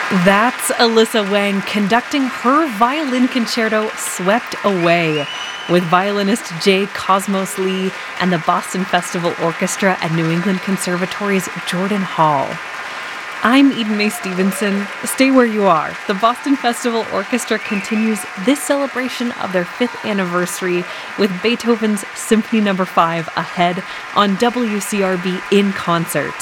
That's Alyssa Wang conducting her violin concerto Swept Away with violinist J. Cosmos Lee and the Boston Festival Orchestra at New England Conservatory's Jordan Hall. I'm Eden Mae Stevenson. Stay where you are. The Boston Festival Orchestra continues this celebration of their 5th anniversary with Beethoven's Symphony No. 5 ahead on WCRB in concert.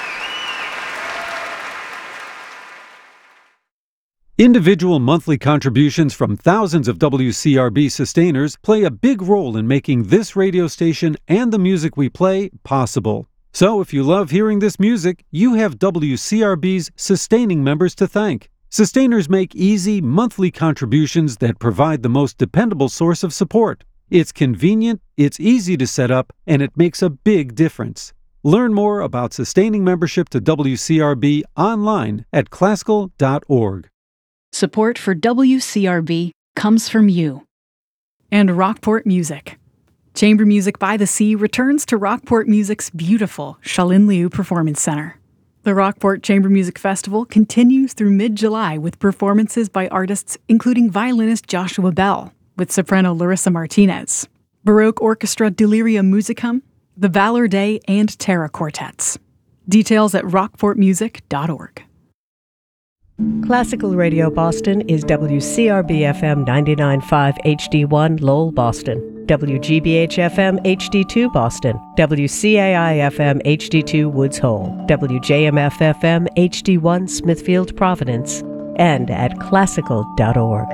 Individual monthly contributions from thousands of WCRB sustainers play a big role in making this radio station and the music we play possible. So if you love hearing this music, you have WCRB's sustaining members to thank. Sustainers make easy monthly contributions that provide the most dependable source of support. It's convenient, it's easy to set up, and it makes a big difference. Learn more about sustaining membership to WCRB online at classical.org. Support for WCRB comes from you. And Rockport Music. Chamber Music by the Sea returns to Rockport Music's beautiful Shalin Liu Performance Center. The Rockport Chamber Music Festival continues through mid-July with performances by artists including violinist Joshua Bell, with soprano Larissa Martinez, Baroque Orchestra Delirium Musicum, the Valor Day and Terra Quartets. Details at rockportmusic.org. Classical Radio Boston is WCRB-FM 99.5 HD1 Lowell, Boston, WGBH-FM HD2 Boston, WCAI-FM HD2 Woods Hole, WJMF-FM HD1 Smithfield, Providence, and at classical.org.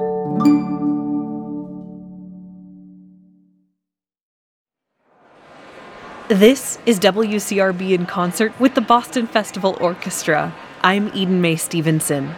This is WCRB in concert with the Boston Festival Orchestra. I'm Eden Mae Stevenson.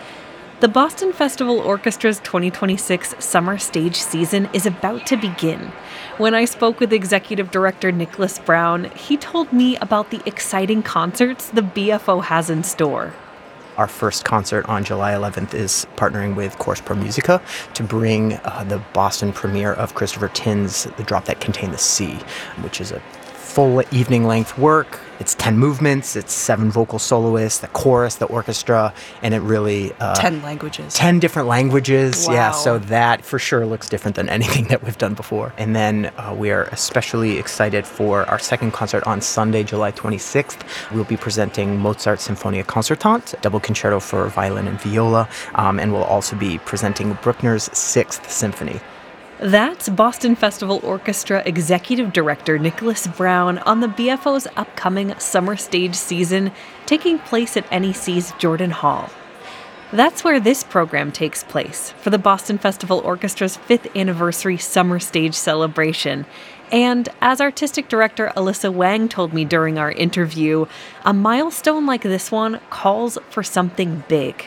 The Boston Festival Orchestra's 2026 summer stage season is about to begin. When I spoke with Executive Director Nicholas Brown, he told me about the exciting concerts the BFO has in store. Our first concert on July 11th is partnering with Chorus Pro Musica to bring the Boston premiere of Christopher Tin's The Drop That Contained the Sea, which is a full evening-length work. It's 10 movements, it's 7 vocal soloists, the chorus, the orchestra, and it really... 10 languages. 10 different languages, wow. Yeah, so that for sure looks different than anything that we've done before. And then we are especially excited for our second concert on Sunday, July 26th. We'll be presenting Mozart's Sinfonia Concertante, double concerto for violin and viola, and we'll also be presenting Bruckner's 6th Symphony. That's Boston Festival Orchestra Executive Director Nicholas Brown on the BFO's upcoming summer stage season taking place at NEC's Jordan Hall. That's where this program takes place for the Boston Festival Orchestra's 5th anniversary summer stage celebration. And as Artistic Director Alyssa Wang told me during our interview, a milestone like this one calls for something big.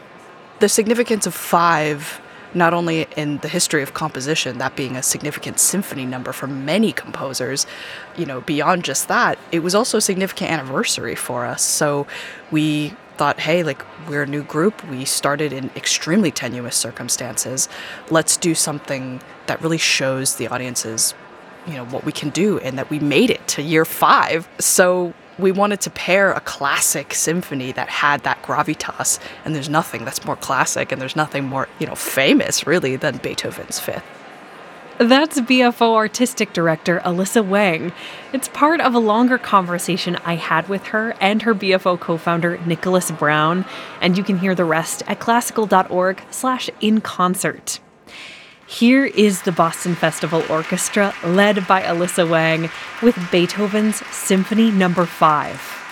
The significance of 5, not only in the history of composition, that being a significant symphony number for many composers, beyond just that, it was also a significant anniversary for us. So we thought, hey, we're a new group. We started in extremely tenuous circumstances. Let's do something that really shows the audiences, what we can do and that we made it to year 5. So we wanted to pair a classic symphony that had that gravitas, and there's nothing that's more classic and there's nothing more, famous really than Beethoven's 5th. That's BFO Artistic Director Alyssa Wang. It's part of a longer conversation I had with her and her BFO co-founder Nicholas Brown, and you can hear the rest at classical.org/inconcert. Here is the Boston Festival Orchestra, led by Alyssa Wang, with Beethoven's Symphony No. 5.